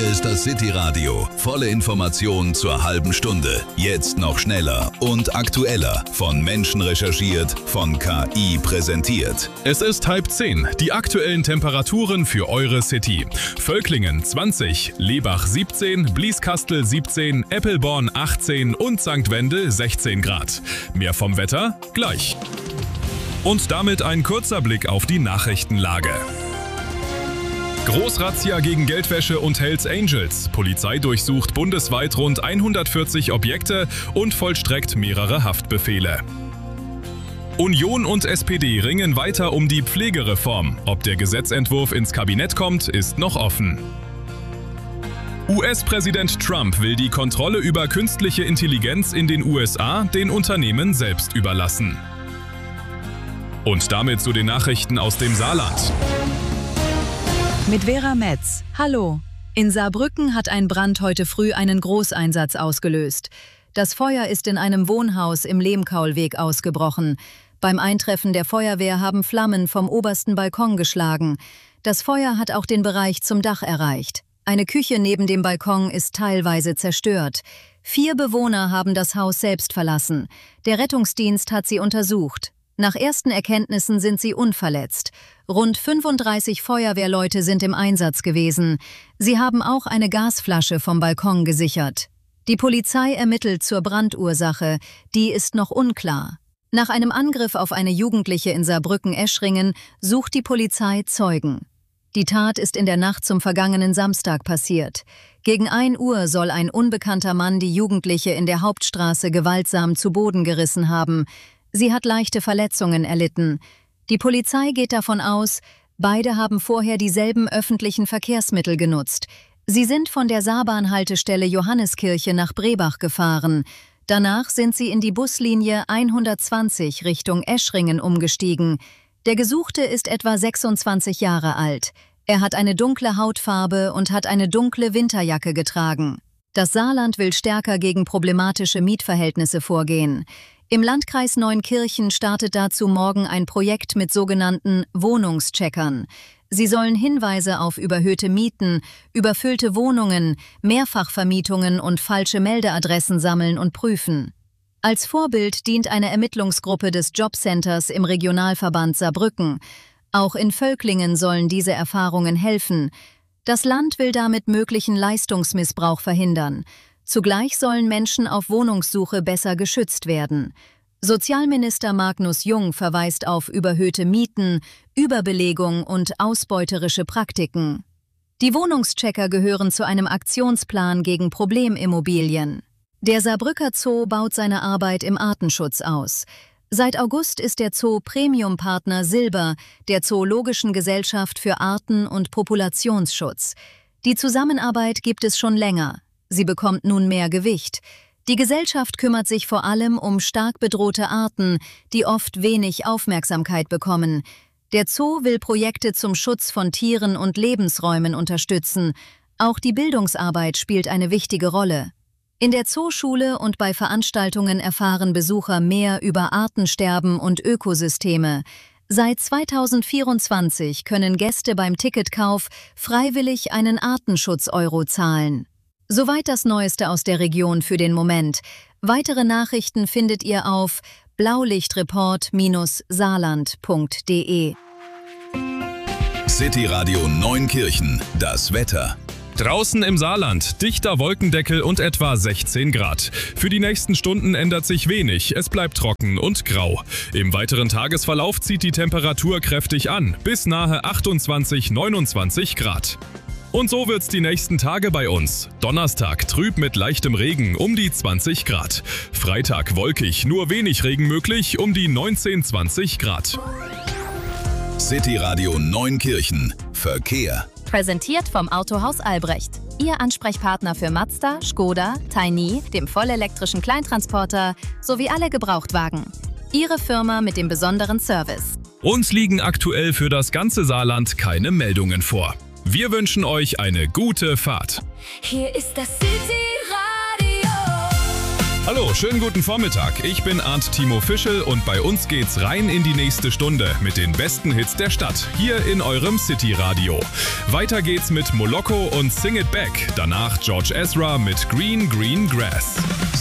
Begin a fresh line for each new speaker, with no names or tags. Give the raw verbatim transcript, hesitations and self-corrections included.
Hier ist das City Radio. Volle Informationen zur halben Stunde. Jetzt noch schneller und aktueller. Von Menschen recherchiert, von K I präsentiert.
Es ist halb zehn. Die aktuellen Temperaturen für eure City. Völklingen zwanzig, Lebach siebzehn, Blieskastel siebzehn, Eppelborn achtzehn und Sankt Wendel sechzehn Grad. Mehr vom Wetter gleich. Und damit ein kurzer Blick auf die Nachrichtenlage. Großrazzia gegen Geldwäsche und Hells Angels. Polizei durchsucht bundesweit rund hundertvierzig Objekte und vollstreckt mehrere Haftbefehle. Union und S P D ringen weiter um die Pflegereform. Ob der Gesetzentwurf ins Kabinett kommt, ist noch offen. U S-Präsident Trump will die Kontrolle über künstliche Intelligenz in den U S A den Unternehmen selbst überlassen. Und damit zu den Nachrichten aus dem Saarland.
Mit Vera Metz. Hallo. In Saarbrücken hat ein Brand heute früh einen Großeinsatz ausgelöst. Das Feuer ist in einem Wohnhaus im Lehmkaulweg ausgebrochen. Beim Eintreffen der Feuerwehr haben Flammen vom obersten Balkon geschlagen. Das Feuer hat auch den Bereich zum Dach erreicht. Eine Küche neben dem Balkon ist teilweise zerstört. Vier Bewohner haben das Haus selbst verlassen. Der Rettungsdienst hat sie untersucht. Nach ersten Erkenntnissen sind sie unverletzt. Rund fünfunddreißig Feuerwehrleute sind im Einsatz gewesen. Sie haben auch eine Gasflasche vom Balkon gesichert. Die Polizei ermittelt zur Brandursache. Die ist noch unklar. Nach einem Angriff auf eine Jugendliche in Saarbrücken-Eschringen sucht die Polizei Zeugen. Die Tat ist in der Nacht zum vergangenen Samstag passiert. Gegen ein Uhr soll ein unbekannter Mann die Jugendliche in der Hauptstraße gewaltsam zu Boden gerissen haben. Sie hat leichte Verletzungen erlitten. Die Polizei geht davon aus, beide haben vorher dieselben öffentlichen Verkehrsmittel genutzt. Sie sind von der Saarbahn-Haltestelle Johanneskirche nach Brebach gefahren. Danach sind sie in die Buslinie hundertzwanzig Richtung Eschringen umgestiegen. Der Gesuchte ist etwa sechsundzwanzig Jahre alt. Er hat eine dunkle Hautfarbe und hat eine dunkle Winterjacke getragen. Das Saarland will stärker gegen problematische Mietverhältnisse vorgehen. Im Landkreis Neunkirchen startet dazu morgen ein Projekt mit sogenannten Wohnungscheckern. Sie sollen Hinweise auf überhöhte Mieten, überfüllte Wohnungen, Mehrfachvermietungen und falsche Meldeadressen sammeln und prüfen. Als Vorbild dient eine Ermittlungsgruppe des Jobcenters im Regionalverband Saarbrücken. Auch in Völklingen sollen diese Erfahrungen helfen. Das Land will damit möglichen Leistungsmissbrauch verhindern. Zugleich sollen Menschen auf Wohnungssuche besser geschützt werden. Sozialminister Magnus Jung verweist auf überhöhte Mieten, Überbelegung und ausbeuterische Praktiken. Die Wohnungschecker gehören zu einem Aktionsplan gegen Problemimmobilien. Der Saarbrücker Zoo baut seine Arbeit im Artenschutz aus. Seit August ist der Zoo Premium-Partner Silber der Zoologischen Gesellschaft für Arten- und Populationsschutz. Die Zusammenarbeit gibt es schon länger. Sie bekommt nun mehr Gewicht. Die Gesellschaft kümmert sich vor allem um stark bedrohte Arten, die oft wenig Aufmerksamkeit bekommen. Der Zoo will Projekte zum Schutz von Tieren und Lebensräumen unterstützen. Auch die Bildungsarbeit spielt eine wichtige Rolle. In der Zooschule und bei Veranstaltungen erfahren Besucher mehr über Artensterben und Ökosysteme. Seit zweitausendvierundzwanzig können Gäste beim Ticketkauf freiwillig einen Artenschutz-Euro zahlen. Soweit das Neueste aus der Region für den Moment. Weitere Nachrichten findet ihr auf blaulichtreport Bindestrich saarland Punkt de.
City Radio Neunkirchen, das Wetter.
Draußen im Saarland, dichter Wolkendeckel und etwa sechzehn Grad. Für die nächsten Stunden ändert sich wenig, es bleibt trocken und grau. Im weiteren Tagesverlauf zieht die Temperatur kräftig an, bis nahe achtundzwanzig, neunundzwanzig Grad. Und so wird's die nächsten Tage bei uns. Donnerstag trüb mit leichtem Regen um die zwanzig Grad. Freitag wolkig, nur wenig Regen möglich um die neunzehn, zwanzig Grad.
City Radio Neunkirchen. Verkehr.
Präsentiert vom Autohaus Albrecht. Ihr Ansprechpartner für Mazda, Skoda, Tiny, dem vollelektrischen Kleintransporter sowie alle Gebrauchtwagen. Ihre Firma mit dem besonderen Service.
Uns liegen aktuell für das ganze Saarland keine Meldungen vor. Wir wünschen euch eine gute Fahrt.
Hier ist das City Radio.
Hallo, schönen guten Vormittag. Ich bin Arndt Timo Fischel und bei uns geht's rein in die nächste Stunde mit den besten Hits der Stadt, hier in eurem City-Radio. Weiter geht's mit Moloko und Sing It Back, danach George Ezra mit Green Green Grass.